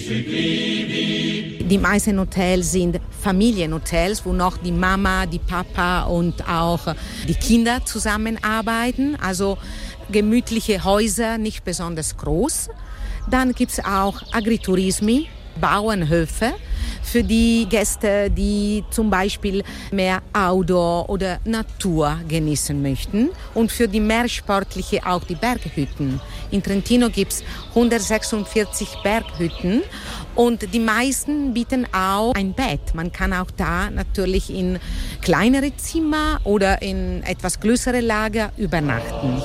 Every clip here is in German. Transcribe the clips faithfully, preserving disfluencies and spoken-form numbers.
Die meisten Hotels sind Familienhotels, wo noch die Mama, die Papa und auch die Kinder zusammenarbeiten. Also gemütliche Häuser, nicht besonders groß. Dann gibt es auch Agriturismi, Bauernhöfe für die Gäste, die zum Beispiel mehr Outdoor oder Natur genießen möchten. Und für die Meersportliche auch die Berghütten. In Trentino gibt es hundertsechsundvierzig Berghütten und die meisten bieten auch ein Bett. Man kann auch da natürlich in kleinere Zimmer oder in etwas größere Lager übernachten.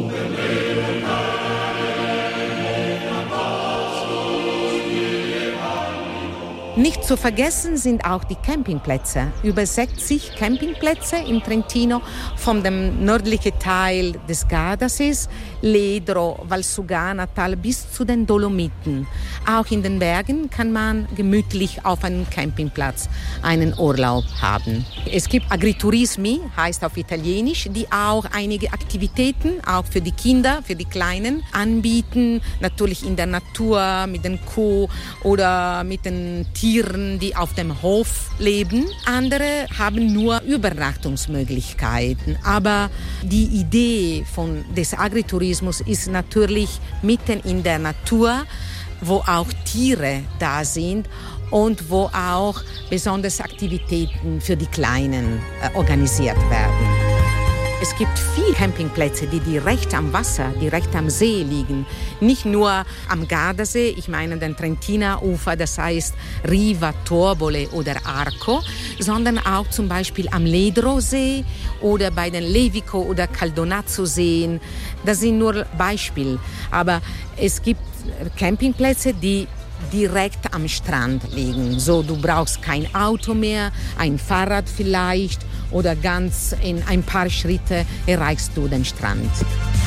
Nicht zu vergessen sind auch die Campingplätze. Über sechzig Campingplätze in Trentino, von dem nördlichen Teil des Gardasees, Ledro, Valsugana-Tal bis zu den Dolomiten. Auch in den Bergen kann man gemütlich auf einem Campingplatz einen Urlaub haben. Es gibt Agriturismi, heißt auf Italienisch, die auch einige Aktivitäten, auch für die Kinder, für die Kleinen, anbieten. Natürlich in der Natur, mit den Kuh oder mit den Tieren, die auf dem Hof leben. Andere haben nur Übernachtungsmöglichkeiten. Aber die Idee von des Agritourismus ist natürlich mitten in der Natur, wo auch Tiere da sind und wo auch besondere Aktivitäten für die Kleinen äh, organisiert werden. Es gibt viele Campingplätze, die direkt am Wasser, direkt am See liegen. Nicht nur am Gardasee, ich meine den Trentiner Ufer, das heißt Riva, Torbole oder Arco, sondern auch zum Beispiel am Ledro-See oder bei den Levico- oder Caldonazzo-Seen. Das sind nur Beispiele. Aber es gibt Campingplätze, die direkt am Strand liegen. So, du brauchst kein Auto mehr, ein Fahrrad vielleicht oder ganz in ein paar Schritte erreichst du den Strand.